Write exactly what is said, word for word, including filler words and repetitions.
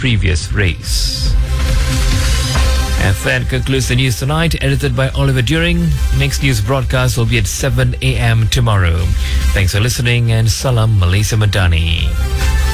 previous race. And that concludes the news tonight, edited by Oliver During. Next news broadcast will be at seven a.m. tomorrow. Thanks for listening, and Salam Malaysia Madani.